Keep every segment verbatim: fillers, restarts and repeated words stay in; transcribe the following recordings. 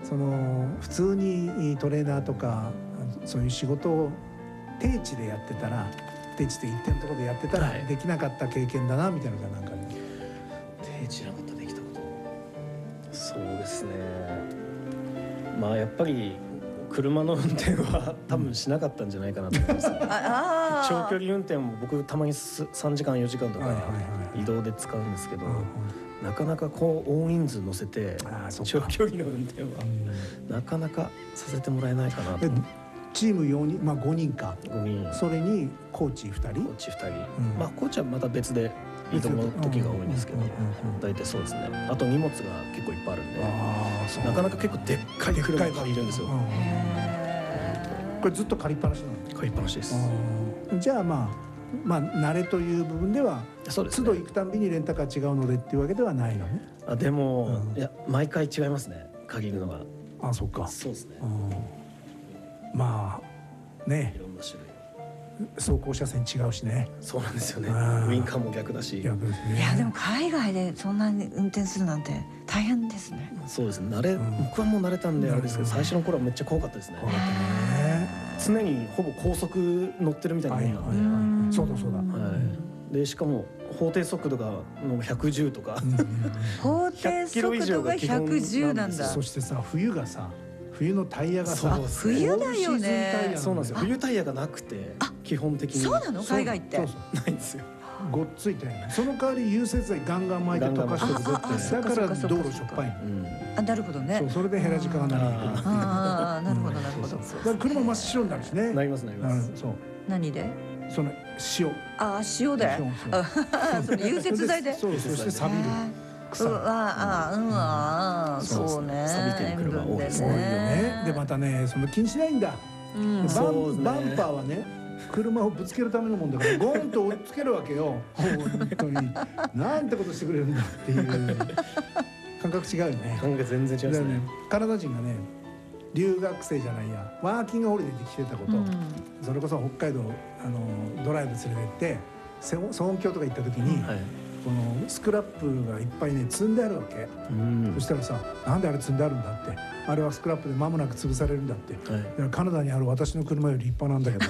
その普通にトレーナーとかそういう仕事を定地でやってたら、定地で一定のところでやってたらできなかった経験だなみたいなのがなんか、ね、 定地なかったできたこと、そうですね。まあやっぱり車の運転は多分しなかったんじゃないかなと思います、ね、あ長距離運転も僕たまにさんじかんよじかんとか移動で使うんですけど、なかなかこう大人数乗せて長距離の運転はなかなかさせてもらえないかなと。 チームよにん、まあごにんか。 ごにん。 それにコーチふたり。 コーチふたり。うん、まあコーチはまた別で移動の時が多いんですけど、大体そうですね。あと荷物が結構いっぱいあるんで、なかなか結構でっかい車が借りるんですよ。 これずっと借りっぱなしなの？ 借りっぱなしです。 じゃあまあまあ慣れという部分では、都度行くたんびにレンタカー違うのでっていうわけではないのね。 あ、でもいや毎回違いますね。借りるのが。 あ、そっか。 そうですね。 まあね、 いろんな種類。 走行車線違うしね。 そうなんですよね。ウインカーも逆だし。 逆ですね。いやでも海外でそんなに運転するなんて大変ですね。 そうですね。慣れ、僕はもう慣れたんであれですけど、最初の頃はめっちゃ怖かったですね。常にほぼ高速乗ってるみたいなもんなんで。 そうだそうだ。 でしかも法定速度がもうひゃくじゅうとか。 法定速度がひゃくじゅうなんだ。 そしてさ、冬がさ。冬のタイヤがさ、 冬だよね。 そうなんですよ。冬タイヤがなくて基本的に。 そうなの？海外って。 ないんですよ。 ごっついタイヤ。その代わり融雪剤ガンガン巻いて溶かしてくれて、だから道路しょっぱい。 あ、なるほどね。 それでヘラジカがなりにくい。 ああ、なるほどなるほど。だから車真っ白になるしね。 なりますなります。 そう。 何で？ その塩。 ああ、塩で。その融雪剤で。 そう、そして錆びる。 うわあ、うんあ、そうね。 錆びてる車多いですね。でまたね、その気にしないんだ。バンパーはね、車をぶつけるためのもんだからゴンと追いつけるわけよ。本当になんてことしてくれるんだっていう感覚違うよね。 感覚全然違いますね。 カナダ人がね、留学生じゃないや、ワーキングホリデーで来てたこと、それこそ北海道あのドライブ連れてって騒音峡とか行った時に。このスクラップがいっぱいね積んであるわけ、うん、そしたらさ、なんであれ積んであるんだって、あれはスクラップで間もなく潰されるんだって、はい、だからカナダにある私の車より立派なんだけど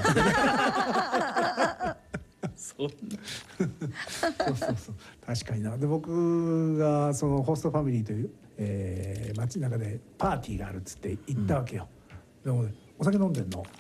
そうそうそうそう、確かにな。で僕がそのホストファミリーという、えー、街中でパーティーがあるっつって行ったわけよ、うん、でも、ね、お酒飲んでんの、はい、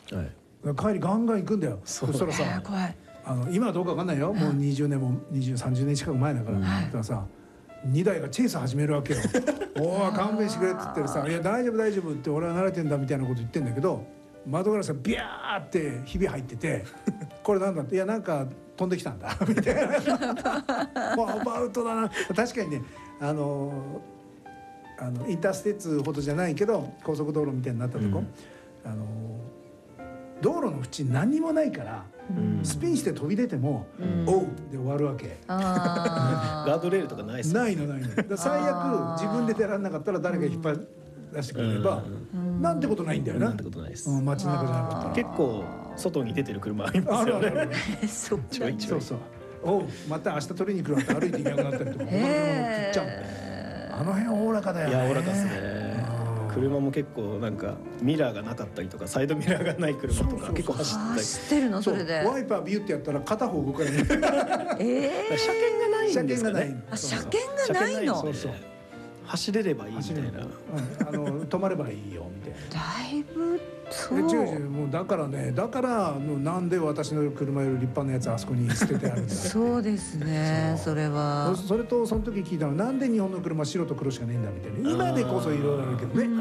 帰りガンガン行くんだよ。そしたらさ、えー、怖い、あの今はどうかわかんないよ、もうにじゅうねんもにじゅう、さんじゅうねん近く前だから、うん、だからさにだいがチェイス始めるわけよおお勘弁してくれって言ってるさ、いや大丈夫大丈夫って俺は慣れてんだみたいなこと言ってんだけど、窓ガラスがビャーってひび入っててこれなんだって、いやなんか飛んできたんだみたいなもうアバウトだな。確かにね、あのあのインターステッツほどじゃないけど高速道路みたいになったとこ、うん、あの道路の縁何にもないから、うん、スピンして飛び出ても「うん、おう」で終わるわけ。 ガードレールとかないですか？ ないのないの。だ最悪自分で出られなかったら誰か引っ張り出してくれれば、うん、なんてことないんだよな。 なんてことないです、 うん、街中じゃなかったら結構外に出てる車ありますよね。あるあるそうちょいちょい、 そうそう、おうまた明日取りに来るわって歩いていなくなったりとか、他の車も切っちゃう。あの辺おおらかだよね。 いやおおらかですね。車も結構なんかミラーがなかったりとか、サイドミラーがない車とか結構走ったり。 走ってるのそれで。 ワイパービューってやったら片方動かない。ええ。車検がないんですかね。 車検がないの。 そうそう。 走れればいいみたいな。 あの止まればいいよみたいな。 だいぶそう。 違う違う、もうだからね、だからなんで私の車より立派なやつあそこに捨ててあるんだって。 そうですね。それは。 それとその時聞いたの、なんで日本の車白と黒しかねえんだみたいな。今でこそいろいろあるけどね。うん、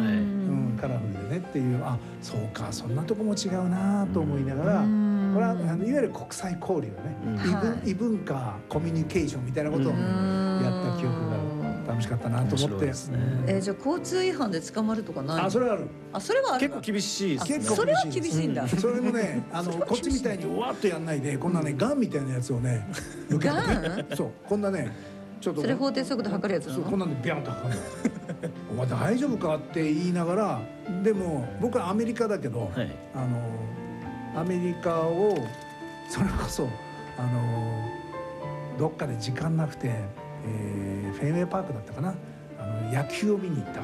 カラフルでねっていう、あ、そうか、そんなとこも違うなと思いながら、これはあのいわゆる国際交流ね、異文化コミュニケーションみたいなことをやった記憶がある。楽しかったなと思って。 え、じゃあ交通違反で捕まるとかない？ あ、それはある。 あ、それはある。 結構厳しいですね。 それは厳しいんだ。 それもね、あのこっちみたいにわっとやんないで、こんなねガンみたいなやつをね、 ガン？ そう、こんなね、ちょっとそれ法定速度測るやつなの？ そう、こんなんでビャンと測るの。お前大丈夫かって言いながら、でも僕はアメリカだけど、あのアメリカをそれこそあのどっかで時間なくて、えー、フェンウェイパークだったかな、あの野球を見に行った。